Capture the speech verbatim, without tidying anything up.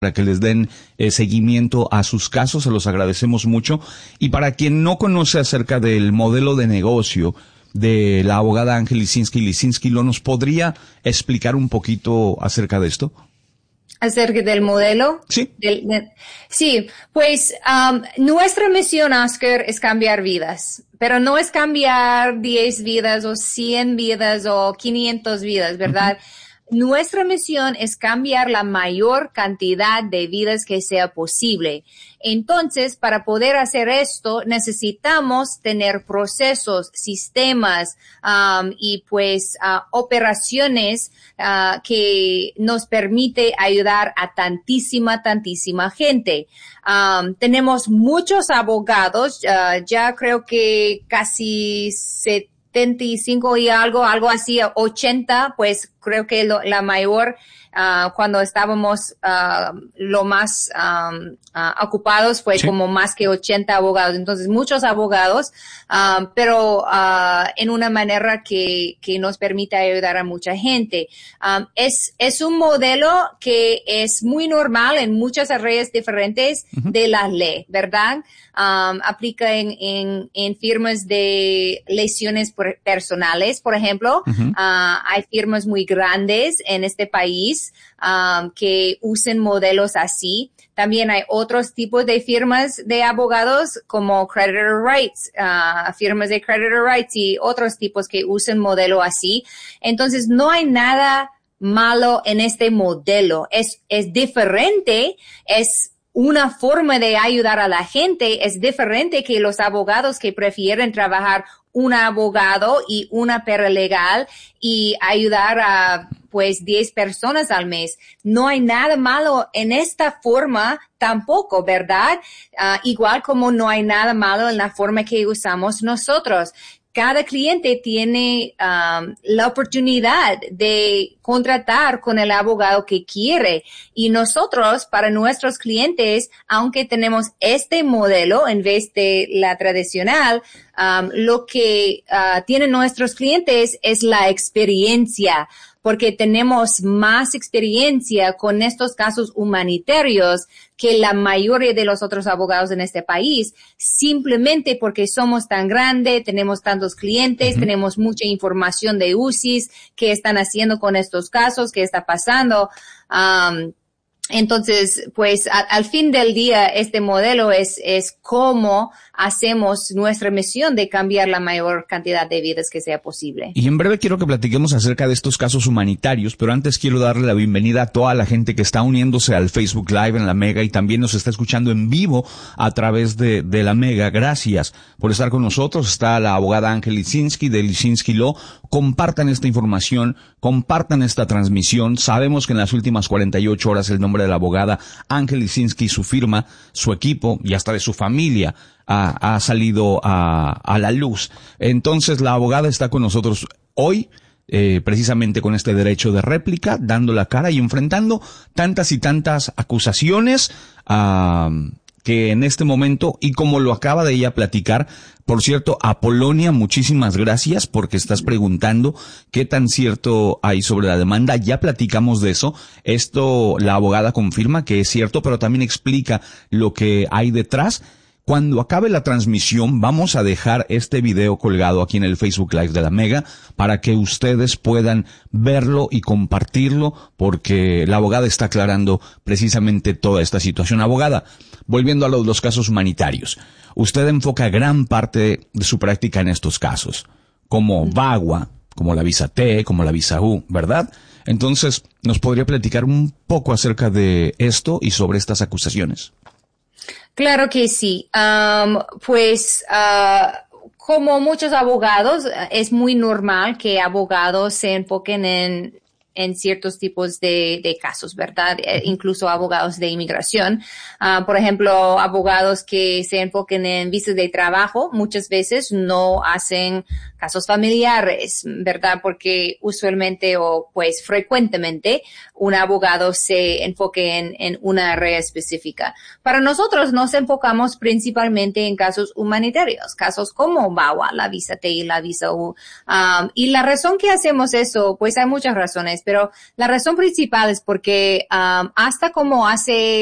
para que les den eh, seguimiento a sus casos, se los agradecemos mucho. Y para quien no conoce acerca del modelo de negocio de la abogada Ángel Lisinski Lisinski, ¿lo nos podría explicar un poquito acerca de esto? Acerca del modelo. Sí. Del, de, sí, pues um, nuestra misión, Oscar, es cambiar vidas, pero no es cambiar diez vidas o cien vidas o quinientas vidas, ¿verdad? Uh-huh. Nuestra misión es cambiar la mayor cantidad de vidas que sea posible. Entonces, para poder hacer esto, necesitamos tener procesos, sistemas um, y pues uh, operaciones uh, que nos permite ayudar a tantísima, tantísima gente. Um, tenemos muchos abogados, uh, ya creo que casi se setenta y cinco y algo, algo así, ochenta, pues creo que lo, la mayor, uh, cuando estábamos uh, lo más um, uh, ocupados fue sí. como más que ochenta abogados. Entonces, muchos abogados, um, pero uh, en una manera que, que nos permite ayudar a mucha gente. Um, es, es un modelo que es muy normal en muchas áreas diferentes uh-huh. de la ley, ¿verdad? Um, aplica en, en, en firmas de lesiones personales, por ejemplo. Uh-huh. Uh, hay firmas muy grandes en este país um, que usan modelos así. También hay otros tipos de firmas de abogados como creditor rights, uh, firmas de creditor rights y otros tipos que usan modelo así. Entonces, no hay nada malo en este modelo. Es, es diferente, es una forma de ayudar a la gente, es diferente que los abogados que prefieren trabajar un abogado y una paralegal y ayudar a pues diez personas al mes. No hay nada malo en esta forma tampoco, ¿verdad? Uh, igual como no hay nada malo en la forma que usamos nosotros. Cada cliente tiene um, la oportunidad de contratar con el abogado que quiere. Y nosotros, para nuestros clientes, aunque tenemos este modelo en vez de la tradicional, um, lo que uh, tienen nuestros clientes es la experiencia, porque tenemos más experiencia con estos casos humanitarios que la mayoría de los otros abogados en este país, simplemente porque somos tan grandes, tenemos tantos clientes, uh-huh. tenemos mucha información de U C I S, qué están haciendo con estos casos, qué está pasando. Um, Entonces, pues a, al fin del día, este modelo es, es cómo hacemos nuestra misión de cambiar la mayor cantidad de vidas que sea posible. Y en breve quiero que platiquemos acerca de estos casos humanitarios, pero antes quiero darle la bienvenida a toda la gente que está uniéndose al Facebook Live en la Mega y también nos está escuchando en vivo a través de, de la Mega. Gracias por estar con nosotros. Está la abogada Ángel Lisinski de Lisinski Law. Compartan esta información, compartan esta transmisión. Sabemos que en las últimas cuarenta y ocho horas el nombre de la abogada Ángel Lisinski, su firma, su equipo y hasta de su familia ha, ha salido a, a la luz. Entonces la abogada está con nosotros hoy, eh, precisamente con este derecho de réplica, dando la cara y enfrentando tantas y tantas acusaciones uh, que en este momento, y como lo acaba de ella platicar, por cierto, Apolonia, muchísimas gracias porque estás preguntando qué tan cierto hay sobre la demanda. Ya platicamos de eso. Esto la abogada confirma que es cierto, pero también explica lo que hay detrás. Cuando acabe la transmisión, vamos a dejar este video colgado aquí en el Facebook Live de la Mega para que ustedes puedan verlo y compartirlo, porque la abogada está aclarando precisamente toda esta situación. Abogada, volviendo a los, los casos humanitarios, usted enfoca gran parte de su práctica en estos casos, como VAWA, como la visa T, como la visa U, ¿verdad? Entonces, ¿nos podría platicar un poco acerca de esto y sobre estas acusaciones? Claro que sí. Um, pues, uh, como muchos abogados, es muy normal que abogados se enfoquen en en ciertos tipos de, de casos, ¿verdad? Eh, incluso abogados de inmigración. Uh, por ejemplo, abogados que se enfoquen en visas de trabajo, muchas veces no hacen casos familiares, ¿verdad? Porque usualmente o pues frecuentemente un abogado se enfoque en, en una área específica. Para nosotros nos enfocamos principalmente en casos humanitarios, casos como VAWA, la visa T y la visa U. Um, y la razón que hacemos eso, pues hay muchas razones. razones, pero la razón principal es porque um, hasta como hace